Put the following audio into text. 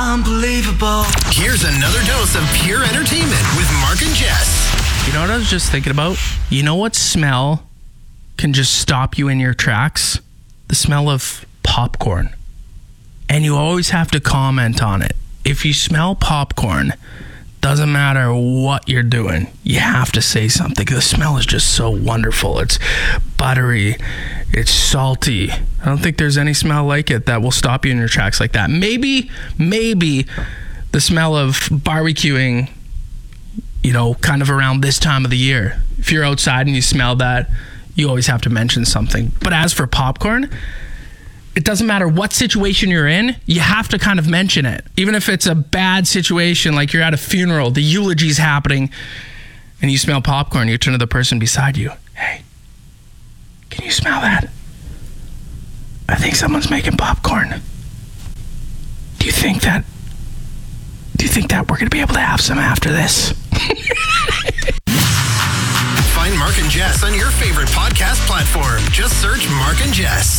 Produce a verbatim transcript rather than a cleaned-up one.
unbelievable. Here's another dose of pure entertainment with Mark and Jess. You know what I was just thinking about? You know what smell can just stop you in your tracks? The smell of popcorn. And you always have to comment on it. If you smell popcorn, doesn't matter what you're doing, you have to say something. The smell is just so wonderful. It's buttery. It's salty. I don't think there's any smell like it that will stop you in your tracks like that. Maybe, maybe the smell of barbecuing, you know, kind of around this time of the year. If you're outside and you smell that, you always have to mention something. But as for popcorn, it doesn't matter what situation you're in, you have to kind of mention it. Even if it's a bad situation, like you're at a funeral, the eulogy's happening, and you smell popcorn, you turn to the person beside you. Hey, can you smell that? I think someone's making popcorn. Do you think that, do you think that we're going to be able to have some after this? Find Mark and Jess on your favorite podcast platform. Just search Mark and Jess.